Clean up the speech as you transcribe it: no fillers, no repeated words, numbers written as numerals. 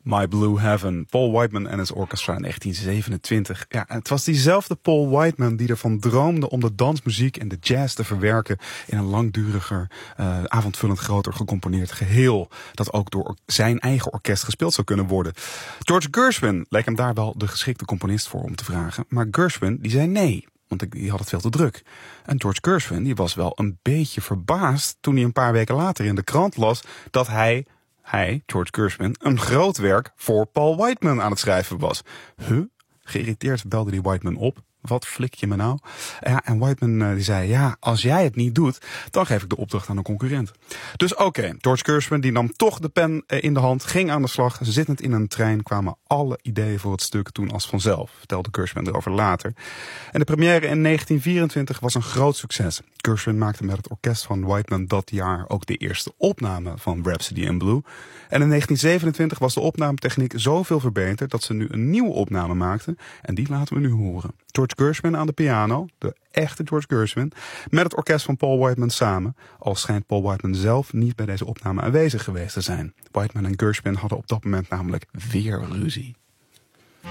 My Blue Heaven, Paul Whiteman en het orchestra in 1927. Ja, het was diezelfde Paul Whiteman die ervan droomde om de dansmuziek en de jazz te verwerken in een langduriger, avondvullend groter gecomponeerd geheel. Dat ook door zijn eigen orkest gespeeld zou kunnen worden. George Gershwin leek hem daar wel de geschikte componist voor om te vragen. Maar Gershwin die zei nee. Want die had het veel te druk. En George Gershwin die was wel een beetje verbaasd toen hij een paar weken later in de krant las dat hij, George Gershwin, een groot werk voor Paul Whiteman aan het schrijven was. Geïrriteerd belde die Whiteman op. Wat flik je me nou? Ja, en Whiteman die zei, ja, als jij het niet doet, dan geef ik de opdracht aan een concurrent. Dus oké, George Gershwin die nam toch de pen in de hand, ging aan de slag. Zittend in een trein kwamen alle ideeën voor het stuk toen als vanzelf, vertelde Gershwin erover later. En de première in 1924 was een groot succes. Gershwin maakte met het orkest van Whiteman dat jaar ook de eerste opname van Rhapsody in Blue. En in 1927 was de opnametechniek zoveel verbeterd dat ze nu een nieuwe opname maakten. En die laten we nu horen. George Gershwin aan de piano, de echte George Gershwin, met het orkest van Paul Whiteman samen. Al schijnt Paul Whiteman zelf niet bij deze opname aanwezig geweest te zijn. Whiteman en Gershwin hadden op dat moment namelijk weer ruzie.